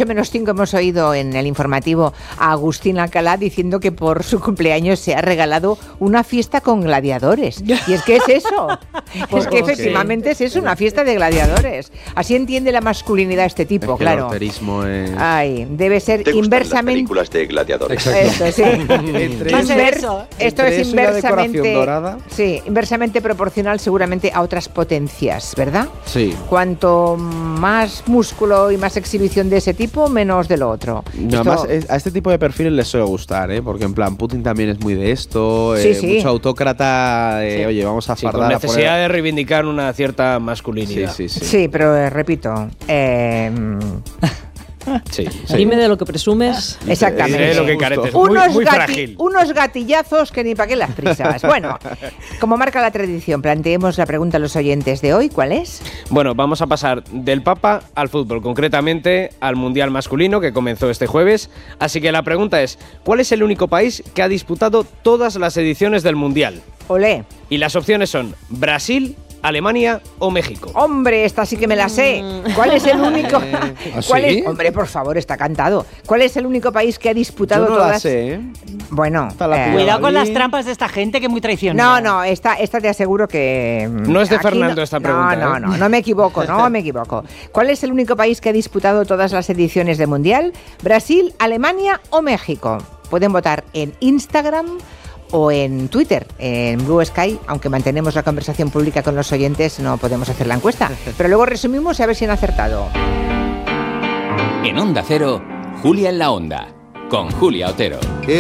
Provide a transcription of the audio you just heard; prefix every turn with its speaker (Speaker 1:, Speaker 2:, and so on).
Speaker 1: 8:05 hemos oído en el informativo a Agustín Alcalá diciendo que por su cumpleaños se ha regalado una fiesta con gladiadores. Y es que es eso. Es que efectivamente es eso, una fiesta de gladiadores. Así entiende la masculinidad este tipo, claro.
Speaker 2: El alterismo es...
Speaker 1: Ay, debe ser
Speaker 3: ¿Te gustan
Speaker 1: inversamente...
Speaker 3: las películas de gladiadores?
Speaker 1: Esto, sí. Esto es inversamente...
Speaker 2: dorada.
Speaker 1: Sí, inversamente proporcional seguramente a otras potencias, ¿verdad?
Speaker 2: Sí.
Speaker 1: Cuanto más músculo y más exhibición de ese tipo, menos de lo otro.
Speaker 2: Además, a este tipo de perfiles les suele gustar, ¿eh? Porque en plan, Putin también es muy de esto,
Speaker 1: sí.
Speaker 2: mucho autócrata, oye, vamos a fardar.
Speaker 4: Con necesidad de reivindicar una cierta masculinidad.
Speaker 1: Sí, pero repito,
Speaker 4: Sí.
Speaker 5: Dime de lo que presumes.
Speaker 1: Exactamente.
Speaker 4: De lo que careces. Muy frágil.
Speaker 1: Unos gatillazos que ni para qué las prisas. Bueno, como marca la tradición, planteemos la pregunta a los oyentes de hoy. ¿Cuál es?
Speaker 4: Bueno, vamos a pasar del Papa al fútbol, concretamente al Mundial masculino que comenzó este jueves. Así que la pregunta es, ¿cuál es el único país que ha disputado todas las ediciones del Mundial?
Speaker 1: Olé.
Speaker 4: Y las opciones son Brasil, Alemania o México.
Speaker 1: Hombre, esta sí que me la sé. ¿Cuál es el único? ¿Cuál es? Hombre, por favor, está cantado. ¿Cuál es el único país que ha disputado
Speaker 2: Yo no
Speaker 1: todas?
Speaker 2: la sé, ¿eh?
Speaker 1: Bueno,
Speaker 6: cuidado con las trampas de esta gente que es muy traicionera.
Speaker 1: No, esta te aseguro que
Speaker 4: no es de Fernando esta pregunta.
Speaker 1: No me equivoco, ¿Cuál es el único país que ha disputado todas las ediciones de Mundial? ¿Brasil, Alemania o México? Pueden votar en Instagram o en Twitter, en Blue Sky, aunque mantenemos la conversación pública con los oyentes, no podemos hacer la encuesta. Pero luego resumimos y a ver si han acertado.
Speaker 7: En Onda Cero, Julia en la Onda, con Julia Otero.